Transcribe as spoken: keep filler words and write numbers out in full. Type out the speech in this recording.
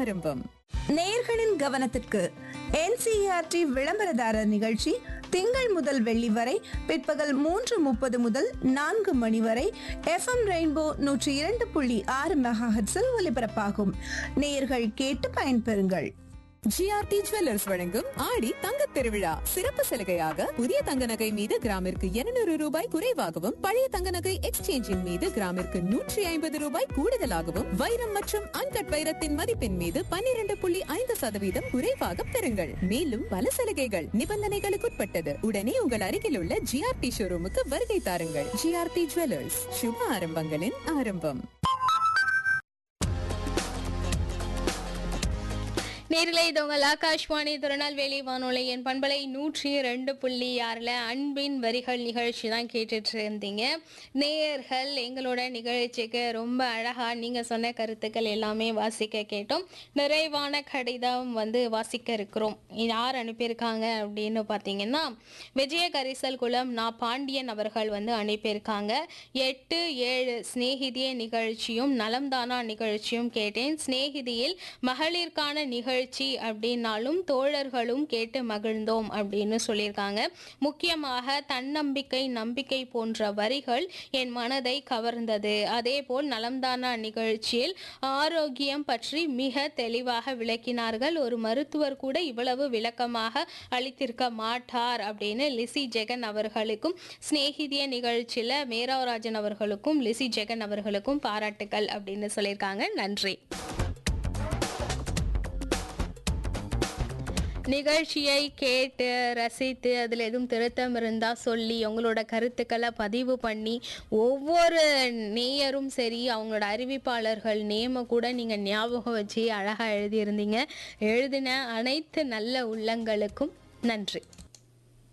ஆரம்பம். நேயர்களின் கவனத்திற்கு என்சிஇஆர்டி விளம்பரதாரர் நிகழ்ச்சி திங்கள் முதல் வெள்ளி வரை பிற்பகல் மூன்று முப்பது முதல் நான்கு மணி வரை எஃப்எம் ரெயின்போ நூற்றி இரண்டு புள்ளி ஆறு மெகாஹெர்ட்ஸில் ஒலிபரப்பாகும். நேயர்கள் கேட்டு பயன்பெறுங்கள். ஜிஆர்டி ஜுவல்லர்ஸ் வழங்கும் ஆடி தங்கத் திருவிழா சிறப்பு சலுகையாக புதிய தங்க நகை மீது கிராமிற்கு இருநூறு ரூபாய் குறைவாகவும், பழைய தங்க நகை எக்ஸ்சேஞ்சின் மீது கிராமிற்கு நூற்றி ஐம்பது ரூபாய் கூடுதலாகவும், வைரம் மற்றும் அன்கட் வைரத்தின் மதிப்பின் மீது பன்னிரண்டு புள்ளி ஐந்து சதவீதம் குறைவாக பெறுங்கள். மேலும் பல சலுகைகள் நிபந்தனைகளுக்குட்பட்டது. உடனே உங்கள் அருகில் உள்ள ஜிஆர்டி ஷோரூமுக்கு வருகை தாருங்கள். ஜிஆர்டி ஜுவல்லர்ஸ், சுப ஆரம்பங்களின் ஆரம்பம். நேரிலே இது உங்கள் ஆகாஷ்வாணி திருநெல்வேலி வானொலியின் பண்பலை நூற்றி ரெண்டு புள்ளி ஆறில் அன்பின் வரிகள் நிகழ்ச்சி தான் கேட்டுட்டு இருந்தீங்க. நேயர்கள் எங்களோட நிகழ்ச்சிக்கு ரொம்ப அழகாக நீங்கள் சொன்ன கருத்துக்கள் எல்லாமே வாசிக்க கேட்டோம். நிறைவான கடிதம் வந்து வாசிக்க இருக்கிறோம். யார் அனுப்பியிருக்காங்க அப்படின்னு பார்த்தீங்கன்னா, விஜய கரிசல் குளம் நா பாண்டியன் அவர்கள் வந்து அனுப்பியிருக்காங்க. எட்டு ஏழு ஸ்நேகிதிய நிகழ்ச்சியும் நலம்தானா நிகழ்ச்சியும் கேட்டேன். ஸ்நேகிதியில் மகளிருக்கான நிகழ்ச்சி அப்படின்னாலும் தோழர்களும் கேட்டு மகிழ்ந்தோம் அப்படின்னு சொல்லியிருக்காங்க. முக்கியமாக தன்னம்பிக்கை நம்பிக்கை போன்ற வரிகள் என் மனதை கவர்ந்தது. அதே போல் நலம்தானா நிகழ்ச்சியில் ஆரோக்கியம் பற்றி மிக தெளிவாக விளக்கினார்கள். ஒரு மருத்துவர் கூட இவ்வளவு விளக்கமாக அளித்திருக்க மாட்டார் அப்படின்னு லிசி ஜெகன் அவர்களுக்கும், ஸ்நேகிதிய நிகழ்ச்சியில மேராவராஜன் அவர்களுக்கும் லிசி ஜெகன் அவர்களுக்கும் பாராட்டுக்கள் அப்படின்னு சொல்லியிருக்காங்க. நன்றி. நிகழ்ச்சியை கேட்டு ரசித்து அதில் எதுவும் திருத்தம் இருந்தால் சொல்லி உங்களோட கருத்துக்களை பதிவு பண்ணி, ஒவ்வொரு நேயரும் சரி அவங்களோட அறிவிப்பாளர்கள் நேம கூட நீங்கள் ஞாபகம் வச்சு அழகாக எழுதியிருந்தீங்க. எழுதின அனைத்து நல்ல உள்ளங்களுக்கும் நன்றி.